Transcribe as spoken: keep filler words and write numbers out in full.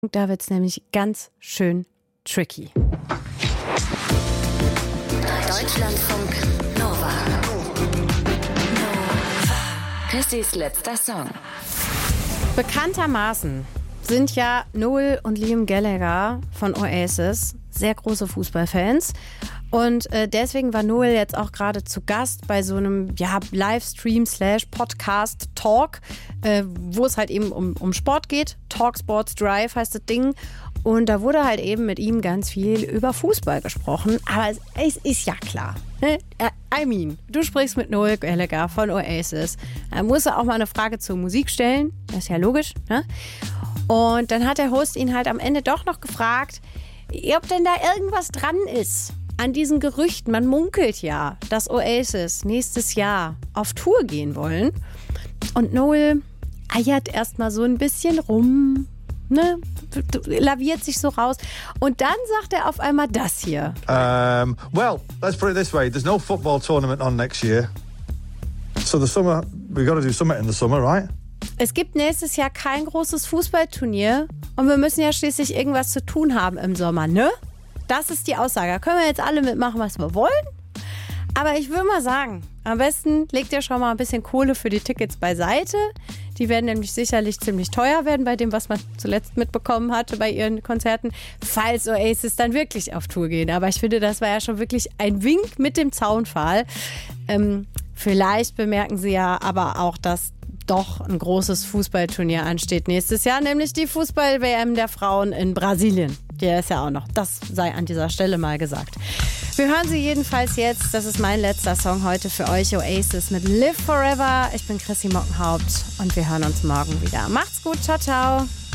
Da wird es nämlich ganz schön tricky. Deutschlandfunk Nova. Chrissys letzter Song. Bekanntermaßen sind ja Noel und Liam Gallagher von Oasis sehr große Fußballfans. Und äh, deswegen war Noel jetzt auch gerade zu Gast bei so einem ja, Livestream slash Podcast Talk, äh, wo es halt eben um, um Sport geht. Talk Sports Drive heißt das Ding. Und da wurde halt eben mit ihm ganz viel über Fußball gesprochen. Aber es, es ist ja klar. Ne? I mean, du sprichst mit Noel Gallagher von Oasis. Da musst du auch mal eine Frage zur Musik stellen. Das ist ja logisch. Ne? Und dann hat der Host ihn halt am Ende doch noch gefragt, ob denn da irgendwas dran ist an diesen Gerüchten. Man munkelt ja, dass Oasis nächstes Jahr auf Tour gehen wollen. Und Noel eiert erstmal so ein bisschen rum, ne? Laviert sich so raus. Und dann sagt er auf einmal das hier. Um, well, let's put it this way. There's no football tournament on next year. So the summer, we've got to do something in the summer, right? Es gibt nächstes Jahr kein großes Fußballturnier und wir müssen ja schließlich irgendwas zu tun haben im Sommer, ne? Das ist die Aussage. Da können wir jetzt alle mitmachen, was wir wollen. Aber ich würde mal sagen, am besten legt ihr schon mal ein bisschen Kohle für die Tickets beiseite. Die werden nämlich sicherlich ziemlich teuer werden bei dem, was man zuletzt mitbekommen hatte bei ihren Konzerten, falls Oasis dann wirklich auf Tour gehen. Aber ich finde, das war ja schon wirklich ein Wink mit dem Zaunpfahl. Ähm, vielleicht bemerken Sie ja aber auch, dass doch ein großes Fußballturnier ansteht nächstes Jahr, nämlich die Fußball-W M der Frauen in Brasilien. Der ist ja auch noch. Das sei an dieser Stelle mal gesagt. Wir hören sie jedenfalls jetzt. Das ist mein letzter Song heute für euch. Oasis mit Live Forever. Ich bin Chrissy Mockenhaupt und wir hören uns morgen wieder. Macht's gut. Ciao, ciao.